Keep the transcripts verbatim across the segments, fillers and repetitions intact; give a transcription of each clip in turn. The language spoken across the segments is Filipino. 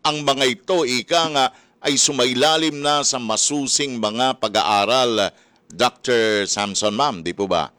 ang mga ito, ika nga, ay sumailalim na sa masusing mga pag-aaral, Doctor Samson, ma'am, di po ba?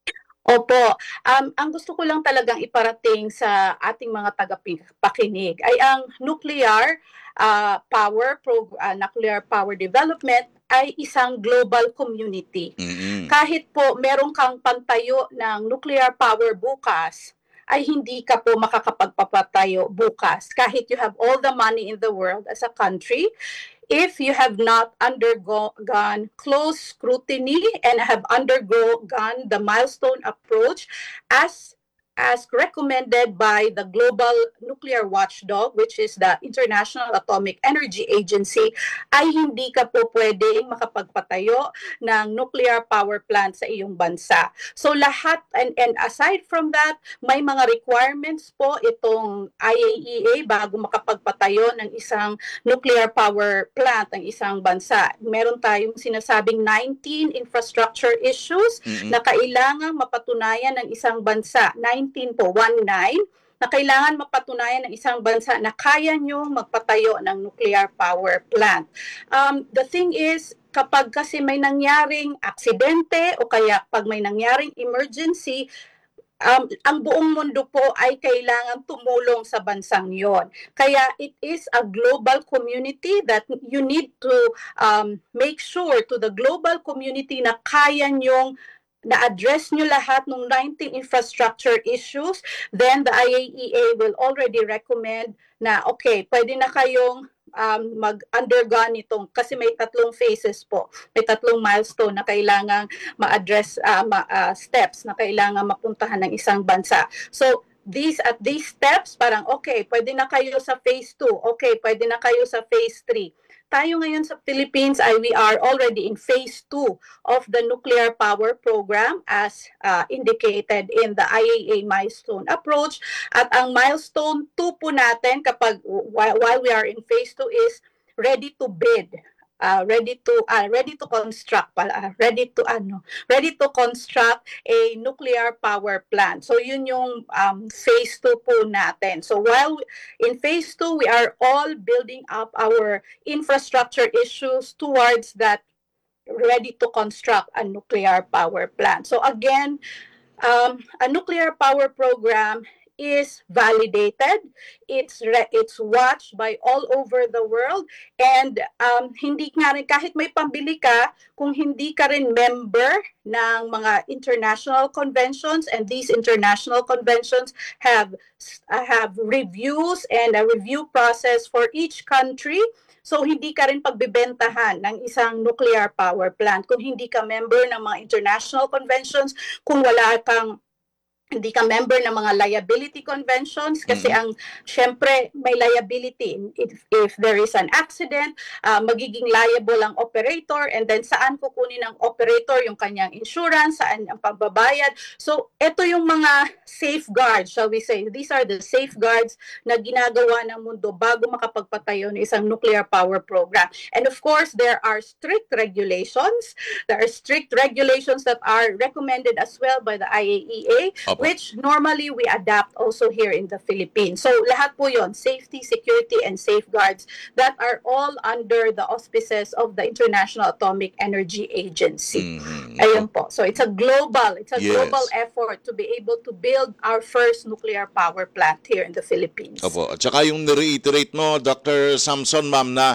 Opo. Um, ang gusto ko lang talagang iparating sa ating mga tagapakinig ay ang nuclear uh, power, pro, uh, nuclear power development ay isang global community. Mm-mm. Kahit po meron kang pantayo ng nuclear power bukas, ay hindi ka po makakapagpapatayo bukas. Kahit you have all the money in the world as a country, if you have not undergone close scrutiny and have undergone the milestone approach as as recommended by the Global Nuclear Watchdog, which is the International Atomic Energy Agency, ay hindi ka po pwedeng makapagpatayo ng nuclear power plant sa iyong bansa. So lahat, and, and aside from that, may mga requirements po itong I A E A bago makapagpatayo ng isang nuclear power plant ng isang bansa. Meron tayong sinasabing nineteen infrastructure issues Mm-mm. na kailangang mapatunayan ng isang bansa. nineteen po, one nine, na kailangan mapatunayan ng isang bansa na kaya nyo magpatayo ng nuclear power plant. Um, the thing is, kapag kasi may nangyaring aksidente o kaya pag may nangyaring emergency, Um, ang buong mundo po ay kailangan tumulong sa bansang yon. Kaya it is a global community that you need to um, make sure to the global community na kaya nyong na-address nyo lahat ng nineteen infrastructure issues. Then the I A E A will already recommend na okay, pwede na kayong um, mag-undergo nitong, kasi may tatlong phases po. May tatlong milestone na kailangang ma-address, uh, ma, uh, steps na kailangan mapuntahan ng isang bansa. So, these at these steps, parang okay, pwede na kayo sa phase two, okay, pwede na kayo sa phase three. Tayo ngayon sa Philippines ay we are already in phase two of the nuclear power program as uh, indicated in the I A E A milestone approach. At ang milestone two po natin kapag while, while we are in phase two is ready to bid. Uh, ready to uh, ready to construct pala, ready to ano ready to construct a nuclear power plant. So yun yung um, phase two po natin. So while in phase two we are all building up our infrastructure issues towards that ready to construct a nuclear power plant. So again, um, a nuclear power program is validated, it's re- it's watched by all over the world, and um, hindi nga rin, kahit may pambili ka, kung hindi ka rin member ng mga international conventions, and these international conventions have uh, have reviews and a review process for each country. So hindi ka rin pagbibentahan ng isang nuclear power plant kung hindi ka member ng mga international conventions, kung wala kang hindi ka member ng mga liability conventions, kasi Mm-hmm. ang syempre may liability if, if there is an accident, uh, magiging liable ang operator, and then saan kukunin ng operator yung kanyang insurance, saan ang pagbabayad. So ito yung mga safeguards, shall we say, these are the safeguards na ginagawa ng mundo bago makapagpatayo ng isang nuclear power program. And of course there are strict regulations, there are strict regulations that are recommended as well by the I A E A, which normally we adapt also here in the Philippines. So lahat po yon, safety, security, and safeguards that are all under the auspices of the International Atomic Energy Agency. Mm-hmm. Ayun po. So it's a global, it's a Yes. global effort to be able to build our first nuclear power plant here in the Philippines. Opo. At saka yung nireiterate mo, Doctor Samson, ma'am, na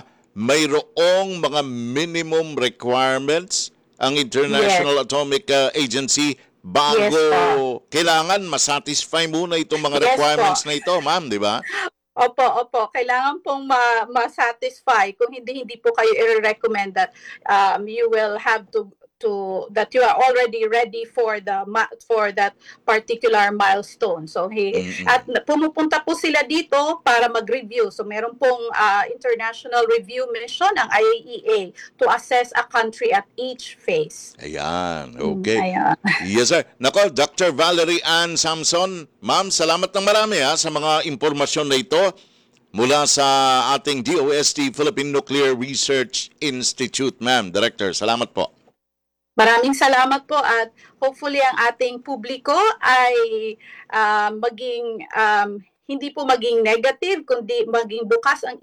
mayroong mga minimum requirements ang International Yes. Atomic uh, Agency bago Yes, kailangan masatisfy muna itong mga Yes, requirements po. na ito, ma'am, di ba? Opo, opo. Kailangan pong ma- ma-satisfy. Kung hindi, hindi po kayo i-recommend that um, you will have to to that you are already ready for the ma- for that particular milestone. So he Mm-mm. at pumupunta po sila dito para mag-review. So meron pong uh, international review mission ang I A E A to assess a country at each phase. Ayan, Mm, okay. ayan. Yes, sir. Nako, Doctor Valerie Ann Samson, ma'am, salamat ng marami ha, sa mga impormasyon na ito mula sa ating D O S T Philippine Nuclear Research Institute, ma'am. Director, salamat po. Maraming salamat po, at hopefully ang ating publiko ay uh, maging um, hindi po maging negative kundi maging bukas ang